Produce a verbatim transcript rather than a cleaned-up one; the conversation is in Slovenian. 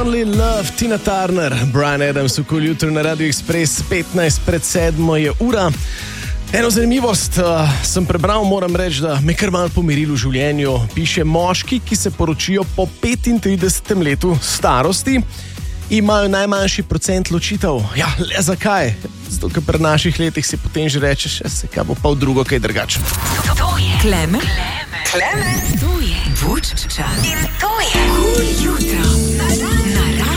Only Love, Tina Turner, Bryan Adams v Cool jutro na Radio Express, petnajst pred sedmo je ura. Eno zanimivost uh, sem prebral, moram reči, da me kar malo pomirilo v življenju. Piše, moški, ki se poročijo po petintridesetem letu starosti, imajo najmanjši procent ločitev. Ja, le zakaj? Zato, ker pri naših letih si potem že rečeš, se kaj bo pa v drugo kaj drugače. To je Klemen, Klemen, to je Vučša in to je Cool jutro.